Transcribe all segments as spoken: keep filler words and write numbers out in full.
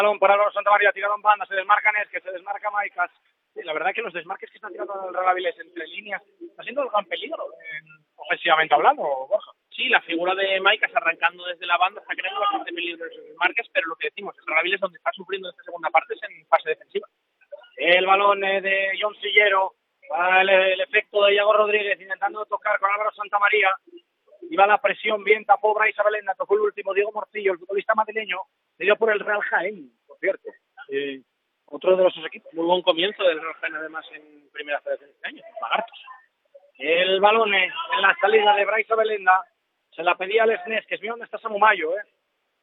balón para Álvaro Santamaría, tirado en banda, se desmarca Nes, que se desmarca Maicas. Sí, la verdad que los desmarques que están tirando el Real Avilés entre líneas está siendo el gran peligro, eh, ofensivamente hablando, Borja. Sí, la figura de Maicas arrancando desde la banda está creando bastante peligro en esos desmarques, pero lo que decimos, el Real Avilés donde está sufriendo esta segunda parte es en fase defensiva. El balón eh, de John Sillero, el, el efecto de Iago Rodríguez intentando tocar con Álvaro Santamaría. Iba la presión, bien tapó Brais Abelenda, tocó el último Diego Morcillo, el futbolista madrileño, se dio por el Real Jaén, por cierto. Eh, otro de los equipos. Muy buen comienzo del Real Jaén, además, en primera federación este año, Lagartos. El balón eh, en la salida de Brais Abelenda, se la pedía al Esnes, que es mío donde está Samu Mayo, eh.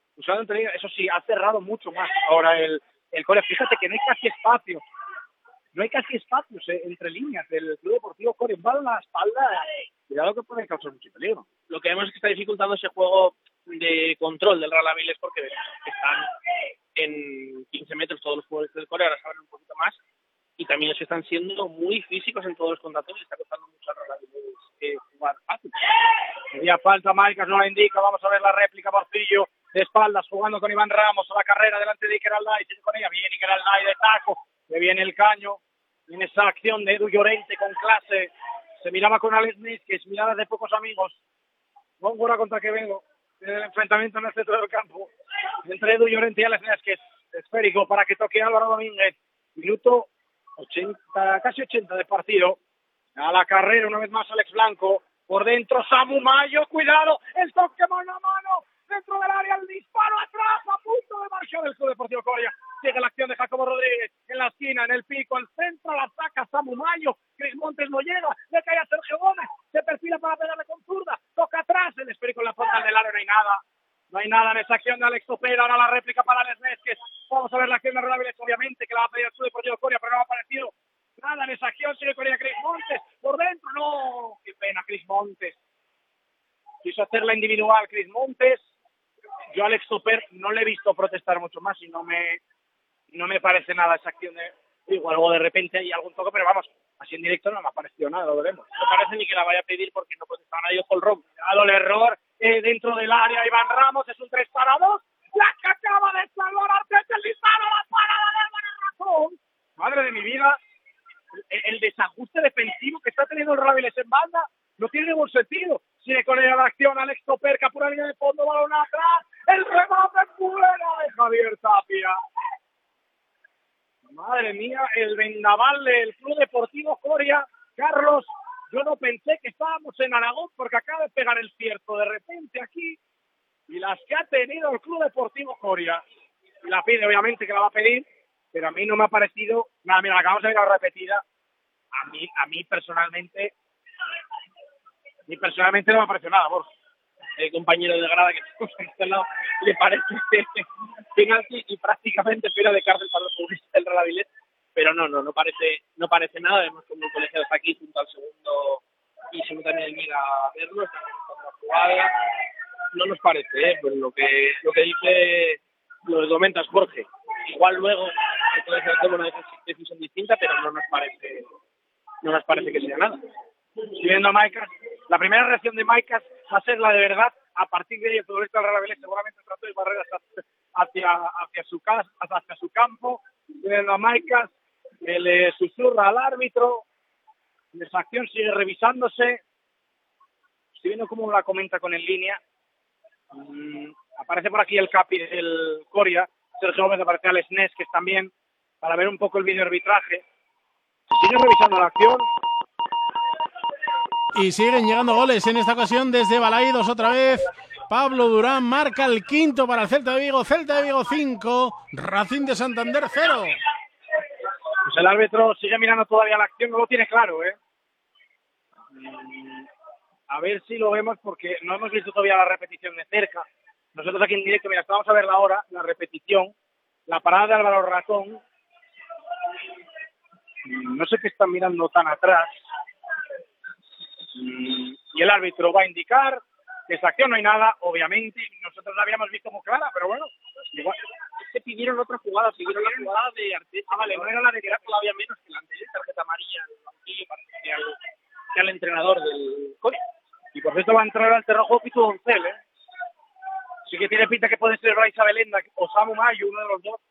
Eso sí, ha cerrado mucho más ahora el, el Corea. Fíjate que no hay casi espacio. No hay casi espacios eh, entre líneas del Club Deportivo Corea. Un balón a la espalda, cuidado que puede causar mucho peligro. Lo que vemos es que está dificultando ese juego de control del Real Avilés porque están en quince metros todos los jugadores del Corea, ahora saben un poquito más, y también es que están siendo muy físicos en todos los contactos y está costando mucho al Real Avilés eh, jugar fácil. Media falta, Maicas no la indica, vamos a ver la réplica, Morcillo de espaldas, jugando con Iván Ramos a la carrera delante de Iker Aldai, sigue con ella, viene Iker Aldai de taco, le viene el caño, en esa acción de Edu Llorente con clase, se miraba con Alex Nis, que es mirada de pocos amigos, Góngora contra que vengo, en el enfrentamiento en el centro del campo, entre Edu Llorente y Alex Nis, que es esférico para que toque Álvaro Domínguez, minuto ochenta, casi ochenta de partido, a la carrera una vez más Alex Blanco, por dentro Samu Mayo, cuidado, el toque mano a mano, dentro del área, el disparo atrás, a punto de marcha del Club Deportivo Coria. Sigue la acción de Jacobo Rodríguez en la esquina, en el pico, al centro, la saca Samu Mayo, Cris Montes no llega, le cae a Sergio Gómez, se perfila para pegarle con zurda, toca atrás, el esférico en la punta del área, no hay nada, no hay nada en esa acción de Alex Topera, ahora la réplica para Alex Vázquez. Vamos a ver la acción de Real Avilés, obviamente, que la va a pedir el Club Deportivo Coria, pero no ha aparecido nada en esa acción, sigue Coria, Cris Montes, por dentro, no, qué pena, Cris Montes. Quiso hacer la individual Cris Montes. Yo a Alex Toper no le he visto protestar mucho más y no me no me parece nada esa acción de, digo, algo de repente hay algún toque, pero vamos, así en directo no me ha parecido nada, lo veremos. No parece ni que la vaya a pedir porque no protesta nadie con Ron. Dado el error eh, dentro del área, Iván Ramos, es un tres para dos, la que acaba de salvar Arteta, el disparo, la parada de Álvaro Razón. Madre de mi vida, el, el desajuste defensivo que está teniendo el Real Avilés en banda no tiene ningún sentido. Sigue con ella la acción, Alex Toper, captura línea de fondo, balón atrás, el remate fuera de Javier Tapia. Madre mía, el vendaval del Club Deportivo Coria. Carlos, yo no pensé que estábamos en Aragón porque acaba de pegar el cierto de repente aquí y las que ha tenido el Club Deportivo Coria. Y la pide, obviamente que la va a pedir, pero a mí no me ha parecido, nada, mira, la acabamos de ver repetida. A mí, a mí personalmente, a mí personalmente no me ha parecido nada, Borja. El compañero de grada que tenemos a este lado le parece penalti y prácticamente fuera de cárcel para los futbolistas del Real Avilés, pero no, no, no parece, no parece nada. Vemos como el colegiado está aquí junto al segundo y se nota en el mira a verlo, está con la jugada, no nos parece, ¿eh? Pues lo que lo que dice, lo que comentas Jorge, igual luego el colegiado toma una decisión distinta, pero no nos parece, no nos parece que sea nada. Siguiendo a Maicas, la primera reacción de Maicas va a ser la de verdad. A partir de ahí el futbolista del Real Avilés seguramente trató de barrer hacia, hacia, hacia, su casa, hacia su campo. Siguiendo a Maicas, que le susurra al árbitro. Esa acción sigue revisándose. Estoy viendo cómo la comenta con en línea. Mm, aparece por aquí el capi del Coria, Sergio Gómez, aparece al Snes, que es también para ver un poco el video arbitraje. Se sigue revisando la acción. Y siguen llegando goles en esta ocasión desde Balaidos otra vez. Pablo Durán marca el quinto para el Celta de Vigo. Celta de Vigo cinco, Racing de Santander cero. Pues el árbitro sigue mirando todavía la acción, no lo tiene claro, ¿eh? A ver si lo vemos porque no hemos visto todavía la repetición de cerca. Nosotros aquí en directo, mira, vamos a ver ahora, la repetición, la parada de Álvaro Ratón. No sé qué están mirando tan atrás. Y el árbitro va a indicar que esa acción no hay nada, obviamente, nosotros la habíamos visto muy clara, pero bueno, igual se pidieron otra jugada, pidieron la jugada de Arteta, ah, vale, no era la de tirar todavía menos que la anterior, tarjeta amarilla al banquillo para que al, que al entrenador del Corea. Y por cierto va a entrar al terrojo Pitu Doncel, ¿eh? Sí que tiene pinta que puede ser Brais Abelenda o Samu Mayo, uno de los dos,